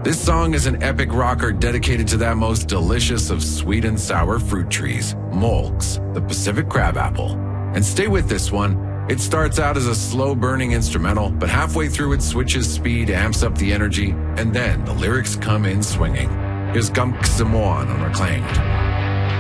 This song is an epic rocker dedicated to that most delicious of sweet and sour fruit trees, Molx, the Pacific crabapple. And stay with this one. It starts out as a slow-burning instrumental, but halfway through it switches speed, amps up the energy, and then the lyrics come in swinging. Here's Gumk Samoan on Reclaimed.